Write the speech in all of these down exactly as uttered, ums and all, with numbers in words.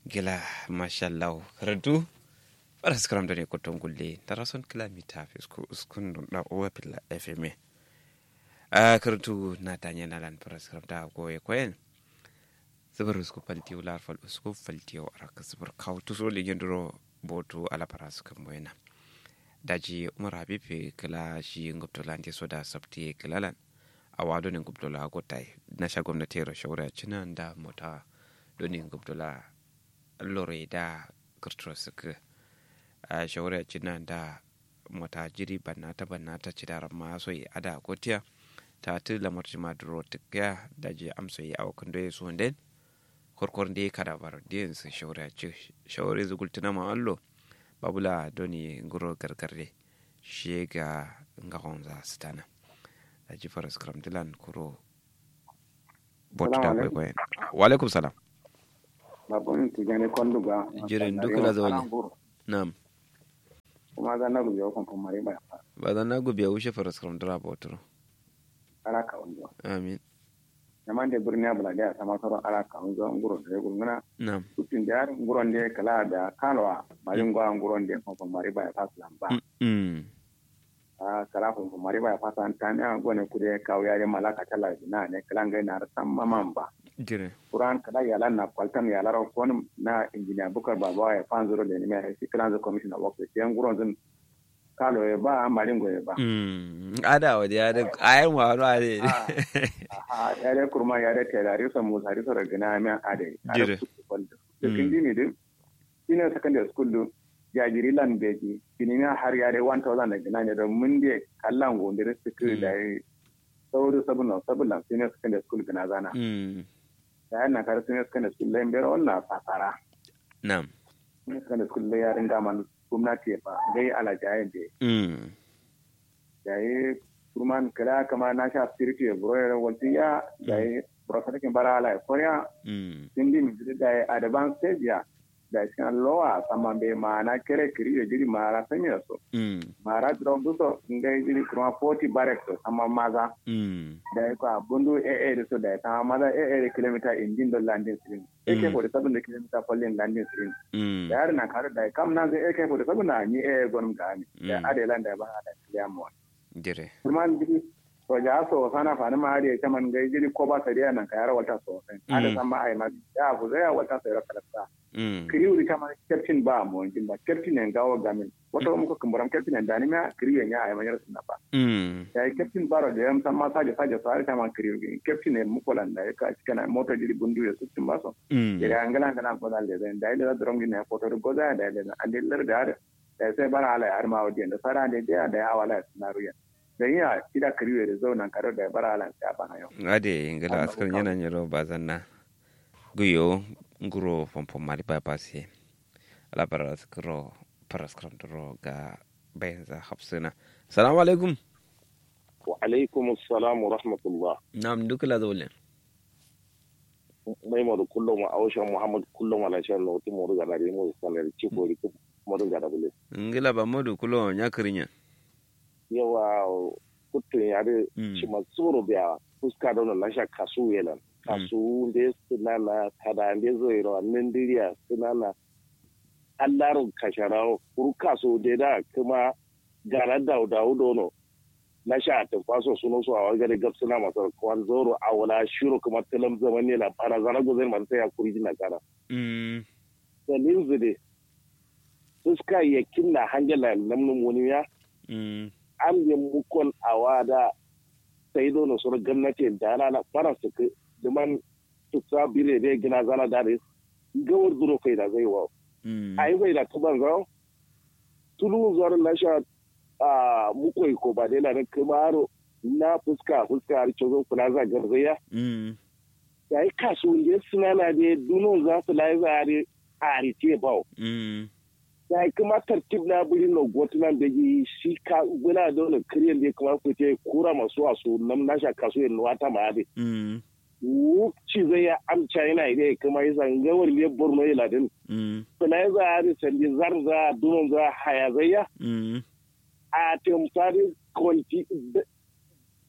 gila mashallah radu baras karam dane ko tongulle darason kilomita fisku uskun da uwa pilla fm a kartu na tanya na lan baras karam da goye koyen sabar usku falti ular fal usku falti o araka sabar kautu so ligendro botu ala baras kam moyena daji umar habibi kala shi ngoptolande soda sabti kalalan awado ne ngoptola gotai na sha gwamnati ro shawara cinan da mota doni ngoptola lore da kirtro suka a shawara cinan da mota jiri banna ta banna ta ci da ma so yi ada kotiya ta ti lamar ma duro tikya da je amso yi aw kan doye so den korkor de kada bar de su shawara ci shawara zugultuna ma allo babula doni ngoro gargarde shega ngahonza stana aji faras kram dilan kuro botta ko ko wa alaikum salam babon tijane konduga jiren dukula zawali nam kuma ga na gubiyo kon mare ba ba da na gubiyo ushe faras kram dra botro alaka wando amin namande burniya bula da sama soro alaka wando nguro de gurngana nam tutin dar nguro de kala da kalwa malin go nguro de kon mare ba faslan ba mm a kala kon mare ba fasan tan ya gone kude kawya de malaka tala na ne kalanga na samma mamba jire Quran kada yala na kwaltam yala ro kon na engineer Bukar Baba ya fanzuro de ni me sikranzo commission of work de nguro zin kalo e ba maringo e ba mm ada wadi ada ayan waro ade aha yare kurma yare telari so mu sari so ragina me ade jire de kindi ni de ina secondary school do jajiri lan beji kinina har yare one thousand da gina ne da mun de kallan gonde da suke da sauri sabuna sabula senior secondary school gina zana mm da yana kar senior secondary school lai bero wannan fasara nam senior secondary school lai yarin gaman gwamnati ba gai alajayen de mm yayi kurman kala kama na sha spiritual broyer wantiya yayi professor bara ala korea mm sindi mi da advanced stage ya da cikin lowa sama be mana kere kiri da jiri mara sanya so mm mara drum so ngai jiri kuma forty barracks so sama maza mm da ko bundu e e so da ta maza e e kilometer indin do landing string e ke forty seven kilometer falling landing string mm da na kare da kam na zai e ke forty seven na ni e gonum ga ni da adelan da ba da kiyamo jire kuma jiri to ja so sana fa na ma da kaman ngai jiri ko ba sariya nan ka yara wata so sai ada sama ai ma ya bu zai wata sai rakata kiriwuri kama captain ba mo jimba captain en gawo gamin wato mu ko kumburam captain en dani ma kiriye nya ay manyar sunna ba mm ya captain baro de am samma saje saje sare kama kiriwuri captain en mu kolanda ka cikana moto jiri bundu ya suttum ba so ya angala ngana ko dalle den dai da drom gine foto go da da da ande ler da da sai bara ala har ma wadi da sara de da da awala scenario da ya kida kiriwuri zo nan karo da bara ala ta bana yo ade ingala askar yana nyaro bazanna guyo nguro pompom mari bypass ala paras kro paras kro ga benza hafsina assalamu alaikum wa alaikum assalam wa rahmatullah nam dukla dole mai modu kullum a ausha muhammad kullum ala shan no to modu ga dare mo sanar ci ko ri modu ga dole ngila ba modu kulo nyakrinya yawa kutun ya de ci masuro biya fuska da na sha kasu yelan kasu da suna na kada da zai rawa nan diriya suna na allarin kasharawo kuru kasu da da kuma garar da dawo no na sha ta kwaso suno so a wajen gab suna masu kwan zoro a wala shiru kuma talam zaman ne na fara zara gozai man sai ya kuri jina kara mm dalil zide suska yakin na hangela namnun wani ya mm an yi mukon awada sai dono sur gwamnati da na fara su man tutsa bire da gina zana dare gawar duro kai da zai wa ai bai da tuban zao tulu zuwa na sha a mukoi ko ba dai na kamaro na fuska fuska har cewa kula za garzaya mm sai kasu ne suna na da duno za su lai zare a rite ba mm sai kuma tartib na burin no gotunan da yi shi ka guna da wannan kiriyan da kuma ku ce kura masu asu nan na sha kasu yin wata ma ade mm wuci zai ya amca yana ide kuma yi zangawar ne borno yi ladin suna yi za a sandi zarza dunon za haya zai ya a temtari kwanti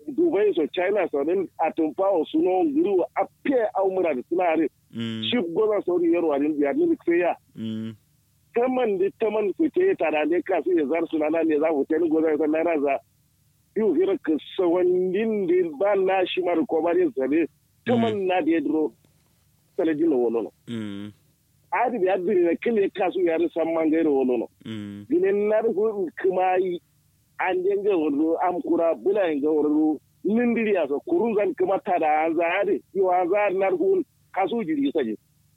dubai so china so din atumfa o suno guru ape au mura da sunare shi goza so ri yaro adin biya ni kseya kaman di taman ku te tara ne ka su zar sunana ne za ku te ni goza so na raza yu hira ka sawandin din ba na shi mar ko bari zabe kaman na da yadro salajin wolono adi biya diri na kile ka su yar samman gairo wolono dinen na ko kuma an denga wuro am kura bula nga wuro nindiri aso kurungan kuma tada azari yo azar nargun kasu jiri saje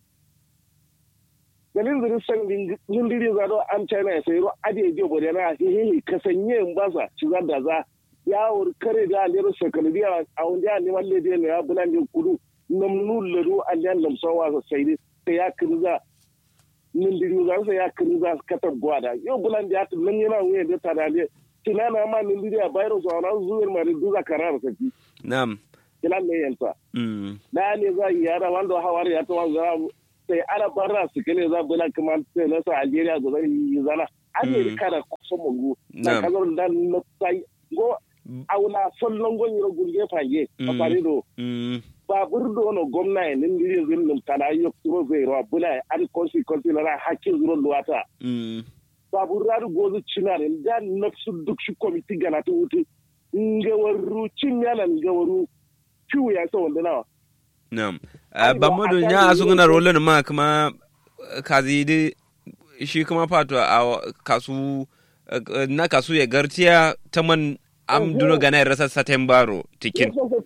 dalin zuri san nindiri zado am china sai ro ade je bode na hihi kasanye mbasa shiga da za ya wur kare da alero sakaliya a wanda ne walle de ne ya bulan je kudu namnu leru alyan lamsawa sai sai ya kirza nindiri za sai ya kirza katar gwada yo bulan da ta nan yana wuya da tada ne tunana ma ni ndiya bayro so na zuwer mari duza karar saki nam kilan ne yanta mm da ne za yara wanda hawari ya to wanda sai ara barra su kene za bula kuma sai na sa Algeria go zai zana America da so mungu na kazar dan na sai go aula follon go yiro gurge fange a parido mm babur do no gomna en ndiri zin tana yok turo zai ro bula an consequence na hakki zuro luwata mm babu raru gozu cinare da nafsu duk shi komiti gana ta wuce ngawaru cinyala ngawaru ciwo ya sa wanda nawa na'am ba mu dunya asun na rolin ma kuma kazi di shi kuma fato a kasu na kasu ya gartiya ta man am duno gana rasa satembaro tikin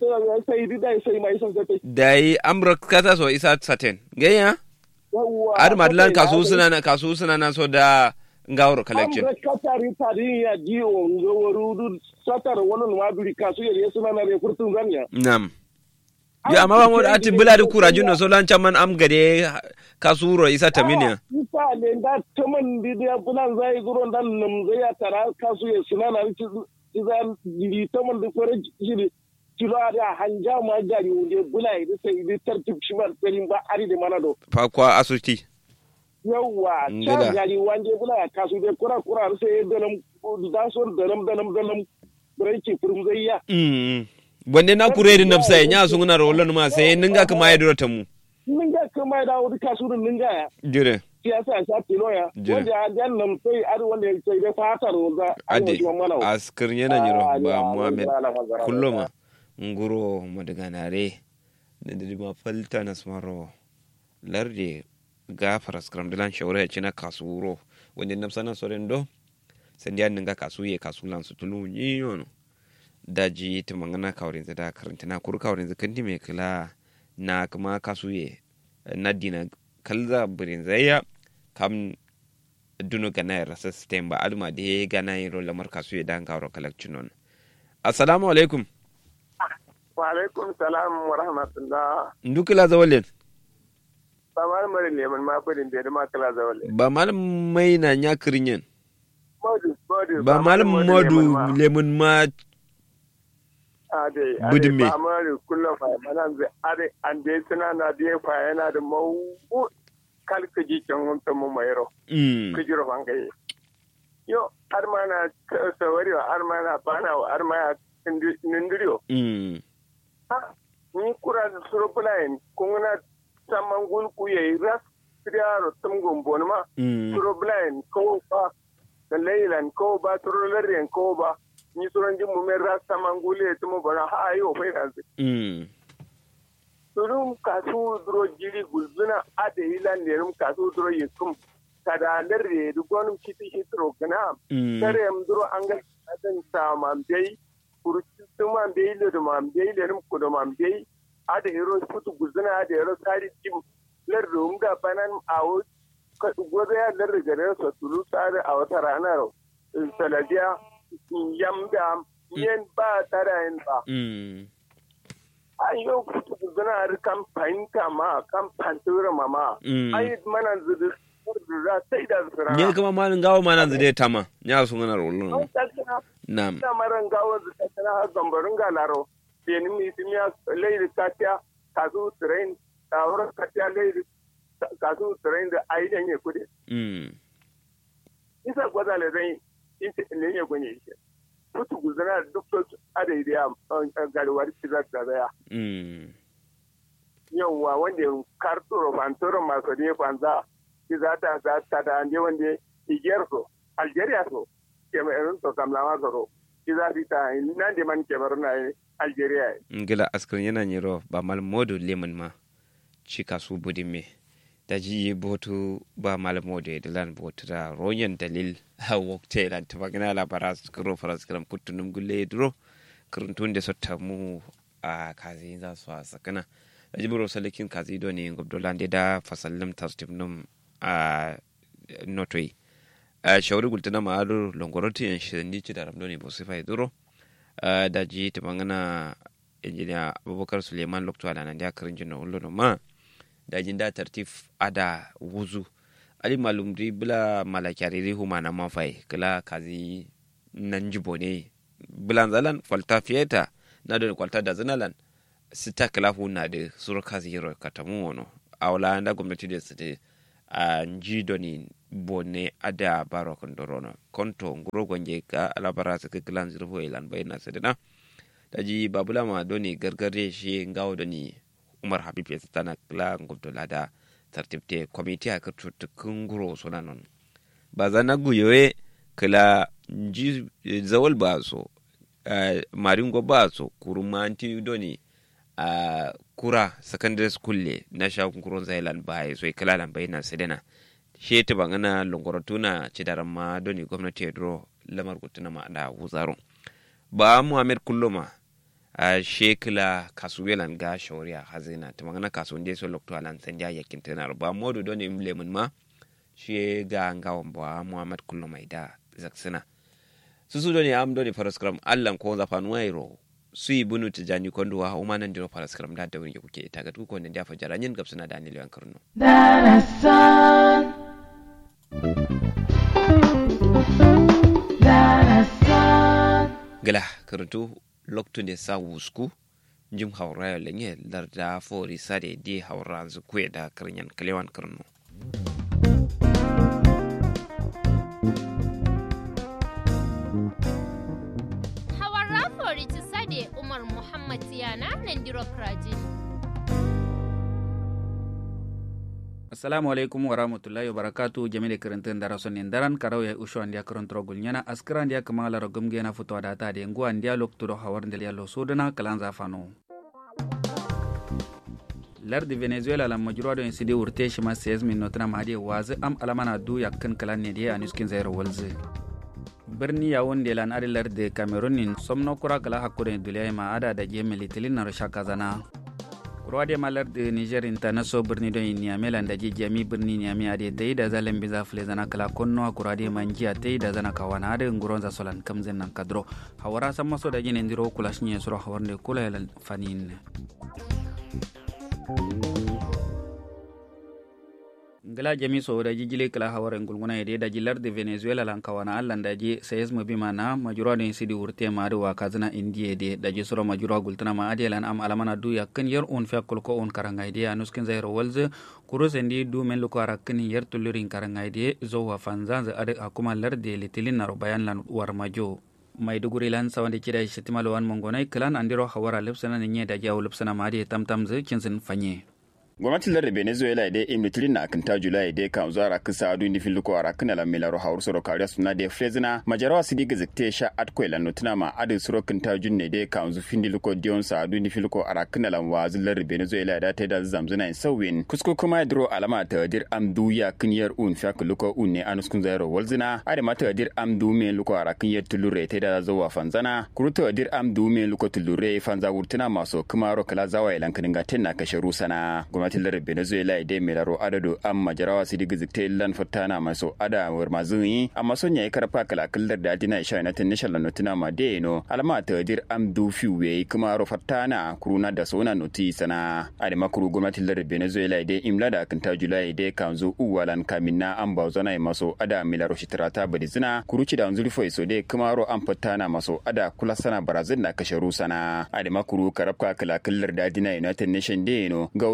dai amra kata so isa saten gaya ar madlan kasu suna na kasu suna na so da ngawro collection am katari tari ya jiyo ngawru satar wonon mabiri kasu ya suna na re furtun zanya nam ya amma ban wada ati buladi kurajun so lan chaman am gade kasuro isa taminia isa le nda taman bidiya bulan zai guro dan nam zai tara kasu ya suna na izan diri taman da kore jiri kilo da hanja ma gari wuje bulai da sai da tartib shimar tsarin ba ari da manado fa kwa asuti yawa ta gari wande bula kasu da kura kura sai danam da so danam danam danam breaki furum zayya mm wande na kureri nafsai nya sun na rolon ma sai ninga kuma ya durata mu ninga kuma da wuri kasu din ninga ya jire siyasa sa tilo ya wanda dan nam sai ar wanda sai da fatar wanda ade askar yana nyiro ba muhammad kulluma nguro madaganare da dima falta nasmaro larde gafara skram dilan shawara ya cina kasuro wanda nafsana sorendo sandiyan ninga kasuye kasulan su tulu yiyono daji ta mangana kawrin da karantina kur kawrin zakandi me kala na kuma kasuye na dina kalza burin zaya kam duno gana rasa system ba alma de gana yin rola mar kasuye dan kawro collection assalamu alaikum wa alaikum salam wa rahmatullah ndukila zawalen ba mal mari leman ma fadin da ma kala zawalen ba mal mai na nya kirinyen modu modu ba mal modu lemon ma ade ade ba mari kullu fa manan zai ade ande suna na de fa yana da mau kalka ji kan wanta mu mayro mm kijiro bangai yo armana sawari armana bana armana nindiriyo mm ha ni kura da suropulain kunguna samangul ku yayi ras triaro tumgon bonma suropulain ko ba da leilan ko ba turolaren ko ba ni suran jin mu men ras samangule tumo bana ha ayo fa yanzu mm surum kasu duro jiri gulzuna ade ilan lerum kasu duro yikum kada larre du gonum kiti hitro kana tare am duro angal adan samam dai kurutuma be ile do mam be ile rum ko do mam be ade hero futu gulzuna ade hero sari tim larre um da banan awo ka gobe ya larre gare so tulu sare a wata rana ro saladiya yamda yen ba tarayin ba ayo kutu gana kan fahimta ma kan fantura mama ai mana zudu da sai da zura ne kuma malin gawo mana zude tama ya sun gana rolon na'am na maran gawo zuda tana zambarin galaro benin mi simiya leiri katia kazu train tawar katia leiri kazu train da aidan ya kude mm isa gwada le zai in ne ya gonye shi kutu guzana duk so ada idea galwar kizar da ya mm yawa wanda karturo fantoro maso ne fanza kizata za ta da ande wanda igerso Algeria so kemerun to kamlawa zoro kizati ta nan de man kemerun na Algeria ngila askrin yana nyiro ba mal modu lemon ma chika su budime da ji botu ba mal modu da lan botu da royan dalil ha wokte lan tabagina la baras kro faras kram kutunum gulle dro kurun de sotta mu a kazi za su sakana da ji buro salikin kazi do ne gobdolande da fasallim tastimnum a notoi a shawari gultana ma'adur longoroti yan shirindi ci da ramdoni bo sifai duro da ji tabangana injiniya abubakar suleiman lokto ala nan da karin jinna ullo ma da jin da tartif ada wuzu ali malumri bila malakariri huma na mafai kala kazi nan jibo ne bilan zalan falta fiyeta na da kwalta da zinalan sita kala huna da sura kazi hiro katamu wono awla da gwamnati da su a njidoni bone ada baro kondorono konto nguro gonje ka alabara su kilan zirfo ilan bayna sedena daji babula ma doni gargare shi ngawo doni umar habib ya tana kala ngobto lada tartibte committee a kirtu nguro sonanon bazana guyoe kala nji zawal baso maringo baso kurumanti doni a kura secondary school le na sha kunkuron zailan bai so kala lan bayna sedena she ta bangana longorotuna cidaramma doni gwamnati dro lamar gutuna ma da wuzaro ba muhammad kulluma a shekla kasuwelan ga shawriya hazina ta bangana kasuwan de so lokto alan sanja yakin tenar ba modu doni mlemun ma she ga ngawon ba muhammad kulluma ida zaksina susu doni am doni paraskram allan ko zafanuwairo sui bunu tijani kondo wa umanan diro paraskram da da wuri kuke ita ga tuko ne da fajara yin gabsuna da Daniel Yankarno darasan darasan gala karantu lokto ne sa wusku jim hawra lenye larda fori sade di hawra zu kwe da karnyan kalewan karno Umar Muhammad Tiyana Nandiro Krajin. Assalamu alaikum wa rahmatullahi wa barakatuh jami'ai karantun darason daran karau ya usho andia karantro gulnyana askara andia kamala rogumge na futo data de ngwa andia lokto hawar ndel yallo sodana kalanza fano. Lardi Venezuela la majruado insidi urte shima seize minotna madi wazi am alamana du yakkan kalan ne dia anuskin zairo walze. Birni yawon da lan adilar da Cameroon somno kura kala hakuri dulai ma ada da je militilin na rasha kazana kurwa da malar da Niger international birni don Niamey da je jami birni Niamey ade dai da zalan biza fle zana kala konno kurwa da manji ate da zana kawana da nguron za solan kamzen nan kadro hawara san maso da jinin diro kula shinye sura hawar da kula lan fanin ngala jami so da jijile kala hawaren gulguna yede da jilar de Venezuela lan kawana allan da je sayes mo bimana majuro ne sidi urte maru wa kazana indie de da je sura majuro gultana ma adelan am alamana du yakkan yer on fa kolko on karanga ide anuskin zairo walze kuro sendi du men luko arakin yer tulurin karanga ide zo wa fanzan ade akuma larde litilin naro bayan lan war majo Maiduguri lan sawande kida shitimal wan mongonai klan andiro hawara lepsana nye da jaw lepsana ma ade tamtamze kinsin fanye gwamnatin lar Venezuela da imnitilin na akanta Julai da kan zuwa kisa adu ni filuko arakna la milaro haur soro kariya suna da frezina majarawa sidi gazekte sha atko la notuna ma adu soro kanta junne da kan zu findiluko dion sa adu ni filuko arakna la wazin lar Venezuela da ta da zamzuna in sawin kusko kuma dro alama ta dir amdu ya kinyar un fa luko un ne anuskun zairo walzina ade mata dir amdu me luko arakin yar tulure ta da zawa fanzana kuruto dir amdu me luko tulure fanza wurtuna maso kuma ro kala zawa ilan kininga tinna kasharu sana gwamnatin lar Venezuela ide milaro adado am majarawa sidi gizikte lan fatana maso ada war mazuni amma sonya ya karfa kala kallar da dina isha na national notina ma de no alama ta dir am du fiwe kuma ro fatana kuruna da sona noti sana ade makuru gwamnatin lar Venezuela ide imla da kanta Julai ide kanzo uwalan kaminna am bawzana maso ada milaro shitrata badizina kuruci da anzuri foi so de kuma ro am fatana maso ada kula sana barazin na kasharu sana ade makuru karfa kala kallar da dina United Nation de no gaurular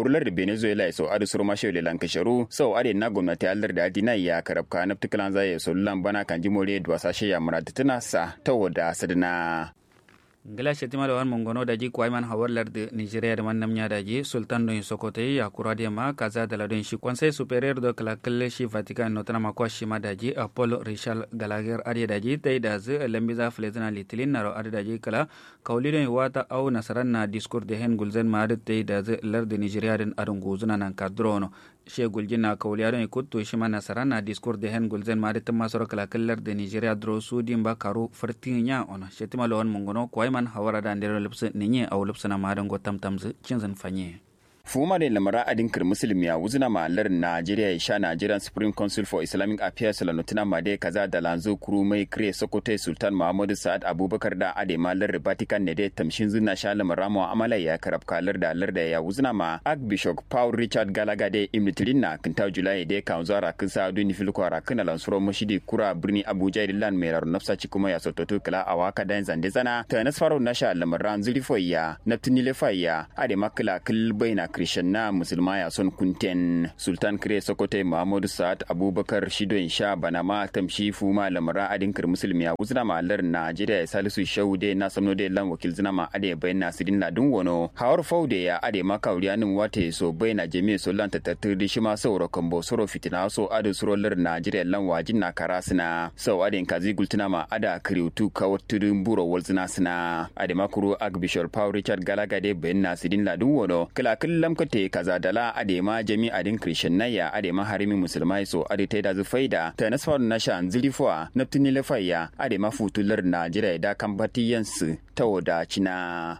venezuela so adu surma shewle lankasharu so ade na gwamnati allar da adina ya karabka naftiklan zai so lambana kanji more dwasa she ya muradtuna sa tawada sadna ngala shetima da wan mongono daji kwaiman hawarlar de nigeria da mannam nya daji sultan don sokote ya kurade ma kaza da ladon shi conseil supérieur de la clé shi vatican notana ma kwa shi ma daji apollo richard gallagher ade daji tai da ze lambiza flezana litilin naro ade daji kala kaulidon wata au nasaran na discours de hen gulzen ma ade tai da ze lar de nigeria den adon guzuna nan kadrono she guljina kauliyadon ikutto shi ma nasaran na discours de hen gulzen ma ade tamma soro kala kallar de nigeria dro sudin ba karu fartinya ona shetima lawan mongono kwai man hawara da ndero lipsa ninye au lipsa na madan go tamtamzu cinzan fanye fuma da lamara adin kir musulmi ya wuzuna malar Najeriya ya sha Nigerian Supreme Council for Islamic Affairs la notina made kaza da lanzo kuru mai kre Sokoto Sultan Muhammadu Sa'ad Abubakar da ade malar Vatican ne da tamshin zuna sha lamara mu amala ya karab kalar da lar da ya wuzuna ma Archbishop Paul Richard Gallagher da imnitilin na kinta July da kan zuwa rakin sa duni filko rakin lansuro mashidi kura birni Abuja dillan mai rar nafsa ci kuma ya sototo kala awaka dan zande zana ta nasfaro na sha lamaran zurifoya naptinile faya ade makala kil baina Christian na musulma ya son kunten Sultan Kire Sokote Muhammadu Sa'ad Abubakar Shidon Sha Banama Tamshi Fuma lamara adin kir musulmi ya uzna malar Najeriya ya Salisu Shaude na samno de lan wakil zina ma ade bayan Nasirin na dun wono hawar faude ya ade makauriyanin wate so bayan jami'a so lan tatattir shi ma sauro kambo soro fitina so ade soro lar Najeriya lan wajin na karasina so ade kazi gultuna ma ada kriutu kawatudun buro walzina sina ade makuru Archbishop Paul Richard Gallagher de bayan Nasirin la dun wono kala lamkate kaza dala adema jami'a din Christian naya adema harimi musulmai so ade taida zufaida ta nasfar nashan zilifwa naftini lafaya adema futular Najeriya da kambatiyansu ta wadacina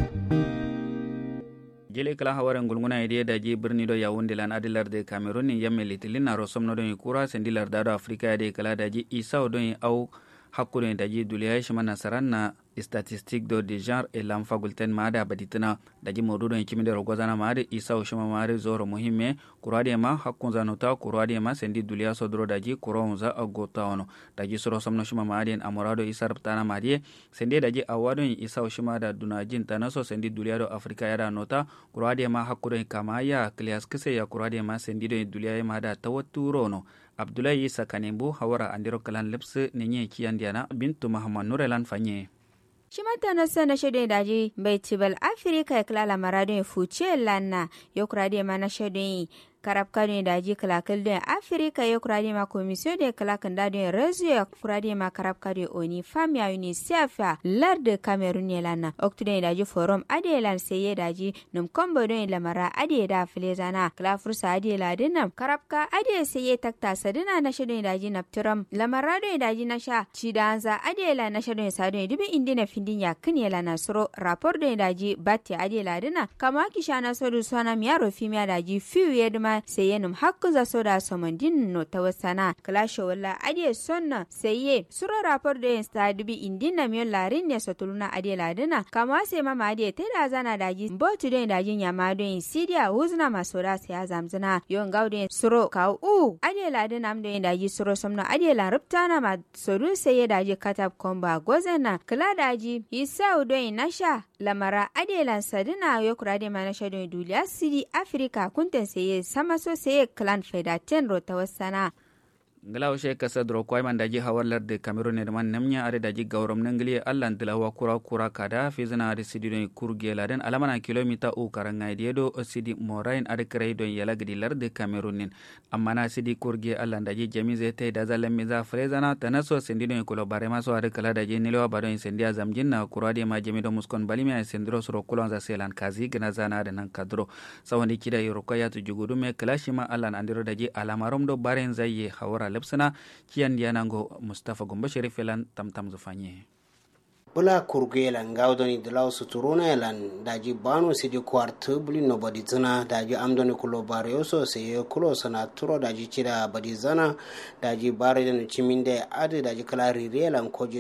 jele kala hawaran gulguna ide da je birni do yawunde lan adilar de Cameroon yamme litilin na rosom no don kura sendilar da Afrika de kala da je isa don au hakkude da je duliya shi mana saranna statistique do de genre et l'enfant gulten maada baditina daji modudo kimide rogozana maade isa ushima maade zoro muhimme kurade ma hakkunza nota kurade ma sendi dulia sodro daji kuronza agota ono daji soro somno shima maade amorado isa rabtana maade sendi daji awado isa ushima da dunajin tanaso sendi dulia do afrika yada nota kurade ma hakkudo kamaya klias kise ya kurade ma sendi do dulia maada tawatturono Abdullahi Isa Kanembu hawara andiro kalan lips nenye kiandiana bintu Muhammad Nurelan fanye Shimata na sana shede daji Baitibal Afrika eklala maradon fuche lana yokrade mana shede karab kadon daji kalakal don Afrika yokrade ma komisyon de kalakan dadon rezo yokrade ma karab kadon oni famia UNICEF lar de Cameroon lana oktude daji forum ade lan seye daji num kombo don lamara ade da flezana kala fursa ade ladinam karabka ade seye takta sadina na shede daji napturam lamara don daji nasha chidanza ade la na shede sadon dibe indina findin yakin yala nasoro rapor don daji batti ade ladina kama kishana sodu sona miyaro fimia daji fiu yedma seyenum hakku za soda somandin no tawasana klasho wala ade sonna seye sura rapor de stadibi indina miyo larin ne sotuluna ade ladina kama se mama ade teda zana daji botu de daji nyama do sidia uzna masoda se azamzana yon gaude suro ka u ade ladina amdo daji suro somna ade la ruptana ma soru seye daji katab komba gozana kala daji isa udo nasha lamara ade lan sadina yokurade manasha do dulia sidi afrika kunten seye sama so sai clan faida ten ro tawassana ngalaw she kasa dro koy man daji hawalar de Cameroon de man namnya are daji gawrom nangli allan dilawa kura kura kada fizna are sidi don kurge laden alamana kilomita u karanga dedo sidi morain are kray don yala gidi lar de Cameroon amma na sidi kurge allan daji jamize tay da zalam miza frezana tanaso sindi don ko bare maso are kala daji nilo badon sendia zamjinna kurade ma jamido muskon balimi sendro soro kulonza selan kazi gna zana de nan kadro sawandi kida yoro kayatu jugudume klashima allan andiro daji alamarom do baren zaye hawara lebsana kiyan dianango Mustafa Gombe Sherif elan tamtam zufanye bula kurgela ngawdoni dalaw suturuna elan daji banu sidi kwart buli no badizana daji amdoni kulo barioso se kulo sana turo daji chira badizana daji bare den chiminde ade daji kala rirelan kojin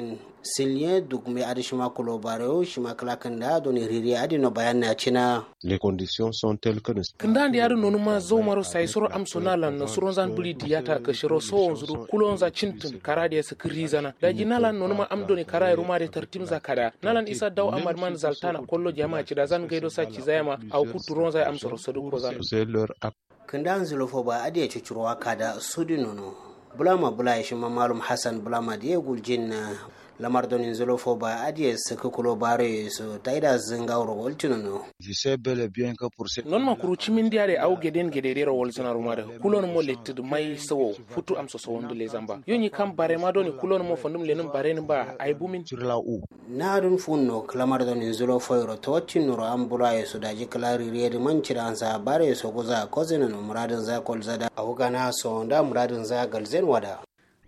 silye dugme adi shima kulobareo shima klakanda doni riri adi no bayan na china les conditions sont telles que kanda ndi adi nonu ma zo maro sai soro amsonala na suron zan buli diyata ka shiro so onzuru kulon za chintin karadi sa krizana da jinala nonu ma amdoni karai ruma de tartim za kada nalan isa daw amad man zaltana kollo jama ci da zan gaido sa ci zayama au kuturon za amsoro sadu ko zan kanda anzulo fo ba adi ya chuchurwa kada sudi nono bulama bula shima malum hasan bulama de guljin lamar donin zulofo ba adiye saka kulo bare so taida zinga ro woltino no je sais bel et bien que pour cette non ma kuru chimin diare au geden gedere ro woltino rumare kulon mo lettud mai sawo futu am so so wondu le zamba yoni kam bare ma doni kulon mo fondum lenum bare ni ba ay bumin sur la u na dun funno lamar donin zulofo ro tocin ro am bulaye so daji klari rede man ciran sa bare so goza kozina no muradin za kol zada au gana so nda muradin za galzen wada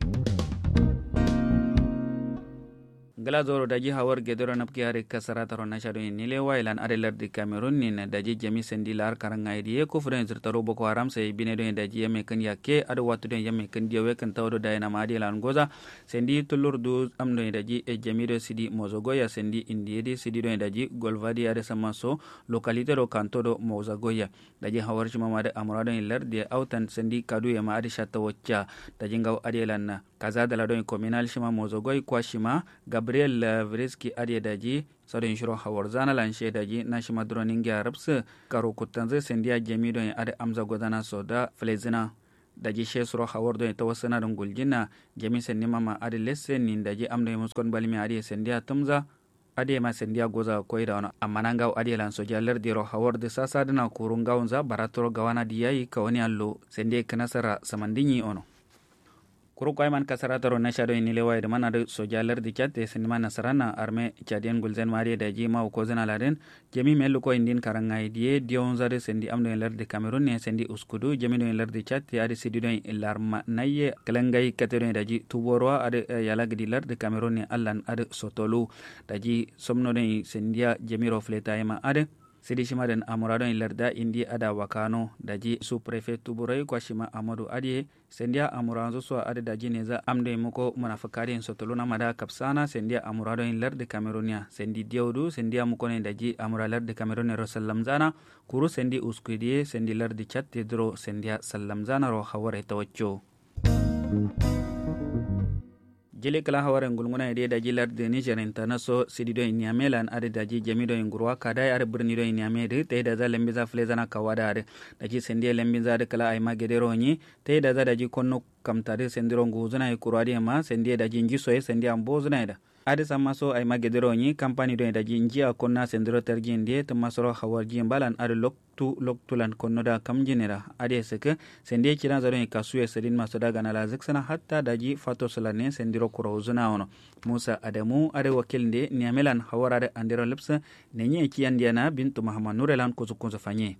gala zoro daji hawar gedoro napki hari kasara taro nashado nile wailan arelar di Cameroon nin daji jami sendi lar karanga idiye ko fren zirtaro boko haram sai bine do daji yame kan yakke ado watu do yame kan diawe kan tawdo dayna madi lan goza sendi tulur du amdo daji e jami do sidi mozogoya sendi indiedi sidi do daji golvadi ade samaso localité do kanto do mozogoya daji hawar chuma made amrado lar di autan sendi kadu yama ade shatta wacca daji ngaw ade lan kaza dala do communal shima mozogoy kwa shima gabriel Vreski ade daji sadin shiro hawar zana lan she daji na shima droning garabs karo kutanze sendia jami do ade amza godana soda flezina daji she suro hawar do tawassana don guljina jami senni mama ade lesse nin daji amdo muskon balmi ade sendia tumza ade ma sendia goza koida ona amma nanga ade lan so jaller diro hawar de sasa dana kurunga unza baratoro gawana diyai kawani allo sendie kanasara samandinyi ono kuru koy man kasara taro na shado ni lewa de manade so jaller di chat sinima nasarana arme chadien gulzen mari da jima ko zena laden jemi melu ko indin karanga idie dion zare sendi amdo ler de Cameroon ne sendi uskudu jemi do ler de chat ya de sidi do larma naye kalangay katero daji tuboro ade yala gidi ler de Cameroon ne allan ade sotolu daji somno de sendia jemi ro fleta ma ade sidi shima den amurado in larda indi ada wakano daji su prefet tuburai kwa shima amadu adie sendia amuranzo so ade daji neza amde muko munafakari en sotoluna mada kapsana sendia amurado in larda Cameronia sendi diawdu sendia muko ne daji amura larda Cameronia ro sallamzana kuru sendi uskudie sendi larda chatte dro sendia sallamzana ro haware tawaccho jele kala hawaren gulnguna ide daji larde Niger internaso sidido inyamelan ade daji jamido ingurwa kada are burnido inyamede te da za lembiza flezana kawada ade daji sendia lembiza ade kala ay magedero ni te da za daji konno kamtade sendiro nguzuna e kurwadi ma sendia daji njiso e sendia mbozuna ida ade samaso ay magedero ni company do daji njia konna sendiro terjinde to masoro hawarji balan ade loktu loktulan konno da kamjinera ade seke sendia kiran zaro kasuye sedin masoda ganala zaksana hatta daji fato solane sendiro kurozuna ono Musa Adamu ade wakilnde niamelan hawarade andiro lipsa nenye kiandiana bintu Muhammad Nurelan kuzukunzo fanye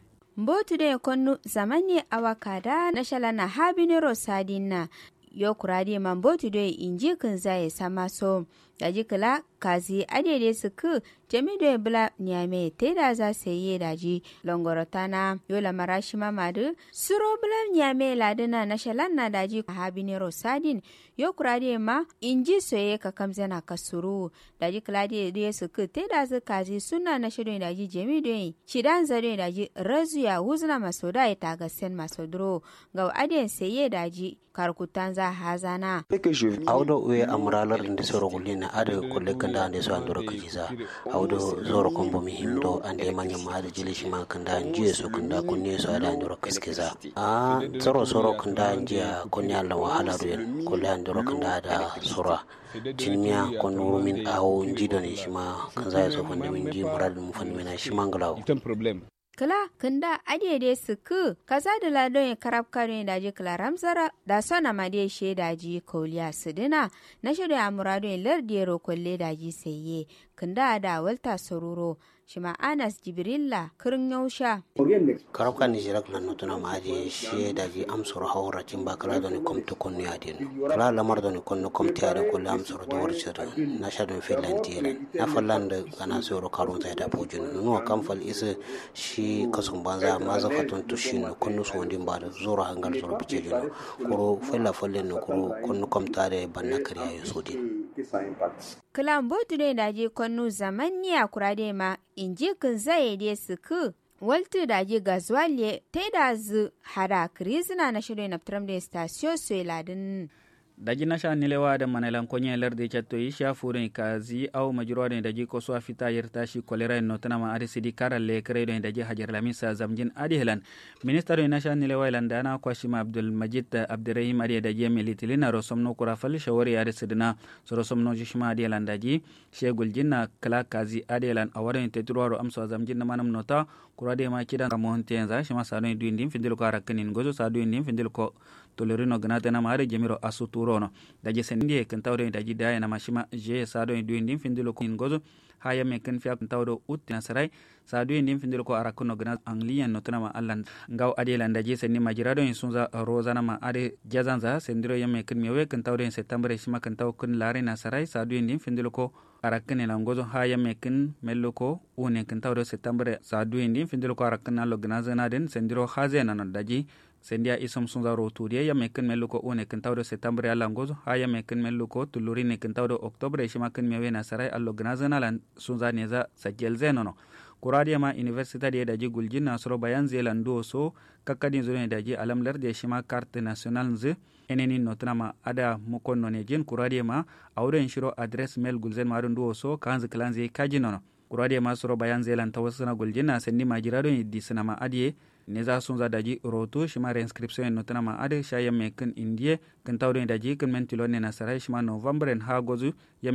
mbotu de konnu zamani awakada nashala na habinero sadina yo kuradi mambotu de inji kun zai sama so daji kala kazi adede suku jami do bla nyame teda za seye daji longorotana yo la marashi mamadu suro bla nyame ladina nashalan na daji habinero sadin yo kuradi ma inji soye ka kamzana kasuru daji kala de suku teda za kazi suna na shido daji jami do chidan zare daji razu ya huzna masoda ita ga sen masodro ga aden seye daji karkutanza hazana audo we amralar ndi soro gulina ade kolle kanda ande so andoro kajiza audo zoro kombo mi himdo ande manya ma de jili shima kanda njiye so kanda kunne so ade andoro kaskiza a zoro soro kanda njiya konya Allah wahala ruyen kolle andoro kanda da sura cinmiya kono min awo njido ne shima kanza so fonde min ji murad mu fonde na shima ngalaw kala kanda adede suku kaza da ladon ya karab kare daji kala ramzara da sona made she daji koliya sidina na shirya amurado in lardiyero kolle daji seye kanda da walta sororo shima Anas Jibrilla kirin yausha karab kan jirak nan nutuna maje she daji amsoro hawra timba kala don kom to kon yadin kala lamar don kon kom tiare kolle amsoro do worchata na shadon filantire na fallanda kana soro karun ta da bojin no kam fal isa shi kasun banza ma za fatun tushin kunnu so ndin ba da zoro hangal zoro bice jino kuro falla falle no kuro kunnu kom tare banna kariya yosodi que ça impacte. Kilambo ne da je kwanu zamani a kurade ma inji kin zai de suku waltu da je gazwale te da zu hada krizina na shirin na tram da station sai ladin daji nasha nilewa da manalan konye larde chatto isha furin kazi au majruwa da daji ko so fita yerta shi kolera no tanama ade sidi karalle kredo daji hajar lamisa zamjin adi helan minister nasha nilewa landana ko shima abdul majid abdurrahim ade daji militilina rosomno kura fal shawari ade sidina so rosomno jishma ade landaji shegul jinna kala kazi ade lan awaren tetruwaro amso zamjin manam nota kura de ma kidan montenza shima sano duindim findil ko arakanin gozo sa duindim findil ko tolorino gnate na mare jemiro asuturono daje sendie kan tawdo daji daya na mashima je sado e duindim findilo ko ngozo haya me kan fiak tawdo utti nasarai sado e ndim findilo ko arakuno gnat anglian notana allan ngaw adela daje senni majirado en sunza rozana ma ade jazanza sendiro yame kan mewe kan tawdo en septembre shima kan taw kun lare nasarai sado e ndim findilo ko arakane la ngozo haya me kan meloko une kan tawdo septembre sado e ndim findilo ko arakana lo gnazana den sendiro khazena no daji sendia isom sunza rotudia ya meken meluko one kentawdo septembre ala ngozo haya meken meluko tuluri ne kentawdo octobre shima ken mewe na sarai allo gnazana lan sunza neza sajelze nono kuradia ma university de daji guljina soro bayan zelan do so kakadin zone daji alam larde shima carte nationale ze eneni notnama ada mukonno ne jin kuradia ma awdo shiro address mail gulzen ma do so kanz klanze kajinono kuradia ma soro bayan zelan tawasana guljina senni majirado ni disana ma adie neza sunza daji roto shima reinscription notana ma ade shaya mekin indie kan tawdo daji kan mentilo ne na sarai shima november en ha gozu